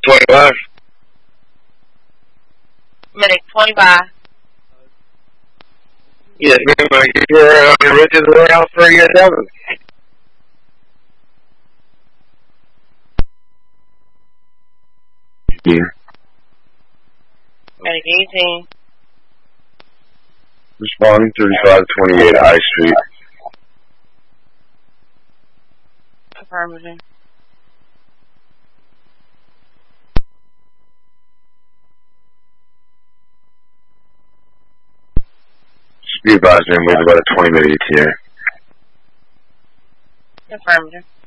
25. Medic 25. Yes, ma'am. I get you around the Richards warehouse for you at 7. Yeah. Medic 18. Responding 3528 High Street. Affirmative. Be advised, ma'am, we have about a 20-minute ETA. Affirmative.